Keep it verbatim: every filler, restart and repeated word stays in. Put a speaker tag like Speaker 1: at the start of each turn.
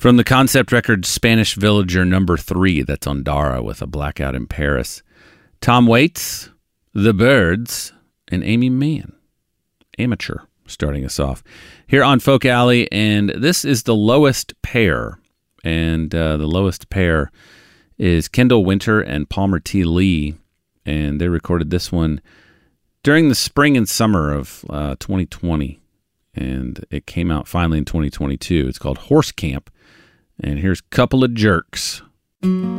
Speaker 1: From the concept record Spanish Villager number three, that's on Dara with A Blackout in Paris. Tom Waits, The Byrds, and Amy Mann, Amateur, starting us off here on Folk Alley. And this is The Lowest Pair. And uh, the lowest pair is Kendall Winter and Palmer T. Lee. And they recorded this one during the spring and summer of uh, twenty twenty. And it came out finally in twenty twenty-two. It's called Horse Camp. And here's Couple of Jerks.